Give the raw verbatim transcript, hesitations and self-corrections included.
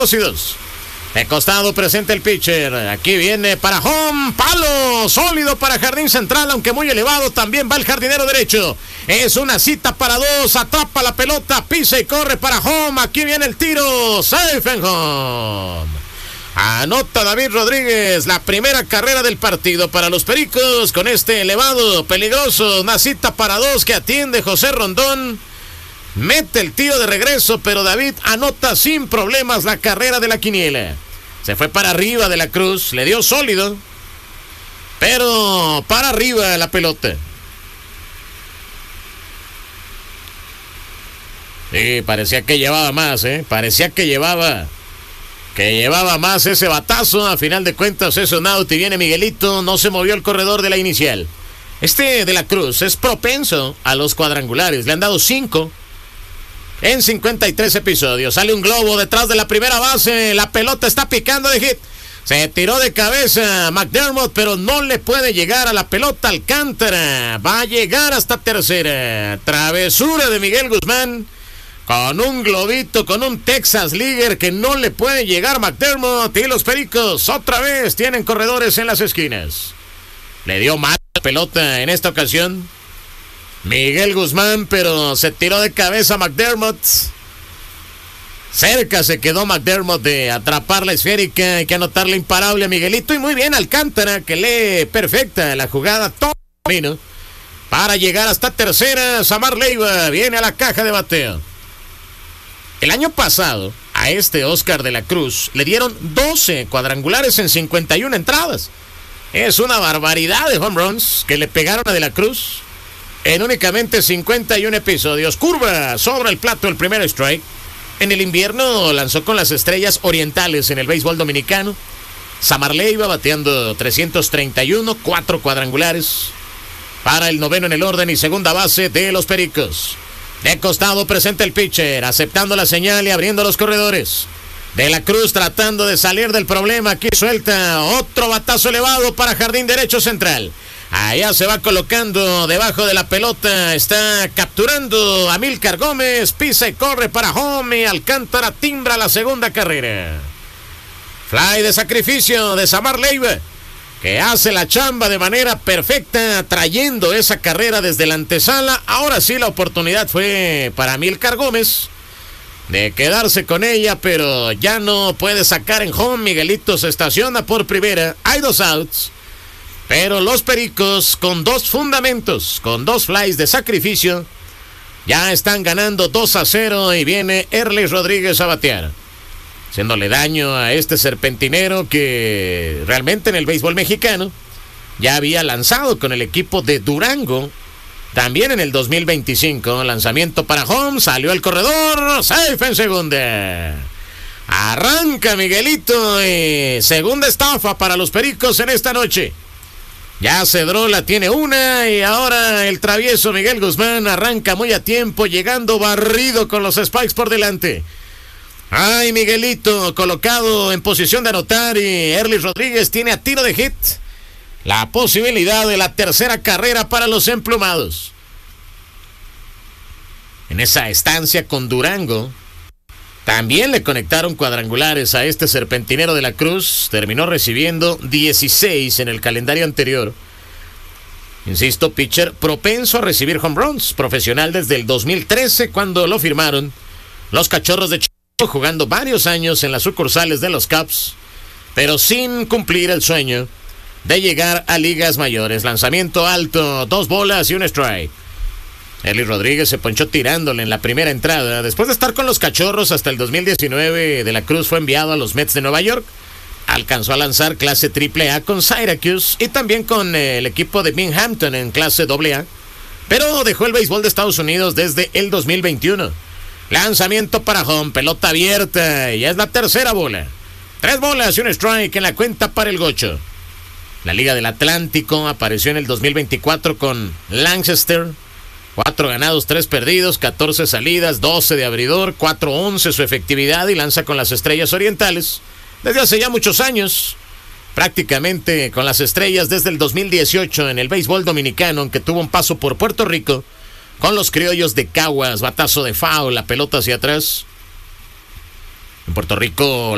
dos y dos. De costado presenta el pitcher. Aquí viene para home. Palo sólido para jardín central, aunque muy elevado. También va el jardinero derecho. Es una cita para dos. Atrapa la pelota, pisa y corre para home. Aquí viene el tiro. Safe and home. Anota David Rodríguez la primera carrera del partido para los Pericos con este elevado peligroso. Una cita para dos que atiende José Rondón. Mete el tiro de regreso, pero David anota sin problemas la carrera de la quiniela. Se fue para arriba de la Cruz, le dio sólido, pero para arriba la pelota. Sí, parecía que llevaba más, ¿eh? Parecía que llevaba... Que llevaba más ese batazo. A final de cuentas es un out y viene Miguelito. No se movió el corredor de la inicial. Este de la Cruz es propenso a los cuadrangulares. Le han dado cinco en cincuenta y tres episodios. Sale un globo detrás de la primera base. La pelota está picando de hit. Se tiró de cabeza McDermott, pero no le puede llegar a la pelota. Alcántara va a llegar hasta tercera. Travesura de Miguel Guzmán. Con un globito, con un Texas Leaguer que no le puede llegar McDermott. Y los Pericos otra vez tienen corredores en las esquinas. Le dio mal la pelota en esta ocasión Miguel Guzmán, pero se tiró de cabeza McDermott. Cerca se quedó McDermott de atrapar la esférica. Hay que anotarle imparable a Miguelito. Y muy bien Alcántara, que lee perfecta la jugada todo el camino para llegar hasta tercera. Samar Leiva viene a la caja de bateo. El año pasado, a este Oscar de la Cruz, le dieron doce cuadrangulares en cincuenta y una entradas. Es una barbaridad de home runs que le pegaron a De la Cruz en únicamente cincuenta y un episodios. Curva sobre el plato, el primer strike. En el invierno lanzó con las Estrellas Orientales en el béisbol dominicano. Samar Leiva bateando trescientos treinta y uno, cuatro cuadrangulares para el noveno en el orden y segunda base de los Pericos. De costado presenta el pitcher, aceptando la señal y abriendo los corredores. De la Cruz tratando de salir del problema. Aquí suelta otro batazo elevado para jardín derecho central. Allá se va colocando debajo de la pelota. Está capturando a Amílcar Gómez. Pisa y corre para home. Y Alcántara timbra la segunda carrera. Fly de sacrificio de Samar Leiva, que hace la chamba de manera perfecta, trayendo esa carrera desde la antesala. Ahora sí la oportunidad fue para Amílcar Gómez de quedarse con ella, pero ya no puede sacar en home. Miguelito se estaciona por primera. Hay dos outs, pero los Pericos con dos fundamentos, con dos flies de sacrificio, ya están ganando dos a cero y viene Erlis Rodríguez a batear, haciéndole daño a este serpentinero que realmente en el béisbol mexicano ya había lanzado con el equipo de Durango, también en el dos mil veinticinco. Lanzamiento para home, salió el corredor, safe en segunda. Arranca Miguelito y segunda estafa para los Pericos en esta noche. Ya Cedrola tiene una y ahora el travieso Miguel Guzmán arranca muy a tiempo, llegando barrido con los Spikes por delante. Ay, Miguelito colocado en posición de anotar y Erlis Rodríguez tiene a tiro de hit la posibilidad de la tercera carrera para los emplumados. En esa estancia con Durango también le conectaron cuadrangulares a este serpentinero de la Cruz. Terminó recibiendo dieciséis en el calendario anterior. Insisto, pitcher propenso a recibir home runs, profesional desde el dos mil trece cuando lo firmaron los Cachorros de Chicago, jugando varios años en las sucursales de los Cubs, pero sin cumplir el sueño de llegar a ligas mayores. Lanzamiento alto, dos bolas y un strike. Erlis Rodríguez se ponchó tirándole en la primera entrada. Después de estar con los Cachorros hasta el dos mil diecinueve, De la Cruz fue enviado a los Mets de Nueva York. Alcanzó a lanzar clase triple A con Syracuse y también con el equipo de Binghamton en clase doble A, pero dejó el béisbol de Estados Unidos desde el dos mil veintiuno. Lanzamiento para home, pelota abierta, y es la tercera bola. Tres bolas y un strike en la cuenta para el Gocho. La Liga del Atlántico apareció en el dos mil veinticuatro con Lancaster. Cuatro ganados, tres perdidos, catorce salidas, doce de abridor, cuatro once su efectividad y lanza con las Estrellas Orientales desde hace ya muchos años. Prácticamente con las Estrellas desde el dos mil dieciocho en el béisbol dominicano, aunque tuvo un paso por Puerto Rico con los Criollos de Caguas. Batazo de foul, la pelota hacia atrás. En Puerto Rico